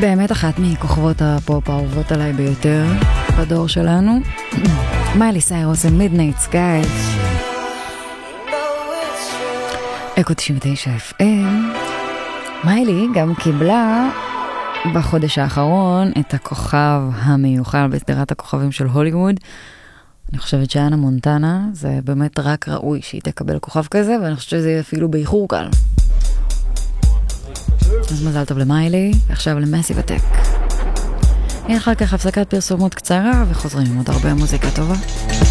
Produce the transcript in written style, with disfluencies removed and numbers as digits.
באמת אחת מכוכבות הפופ האהובות עליי ביותר בדור שלנו. מיילי סיירוס ומידנייט סקאי. אקו 99 FM. מיילי גם קיבלה בחודש האחרון את הכוכב המיוחד בסדרת הכוכבים של הוליווד. אני חושבת שאנה מונטנה, זה באמת רק ראוי שהיא תקבל כוכב כזה, ואני חושבת שזה אפילו באיחור קל. אז מזל טוב למיילי, ועכשיו למסיב הטק. אחר כך הפסקת פרסומות קצרה, וחוזרים עם עוד הרבה מוזיקה טובה.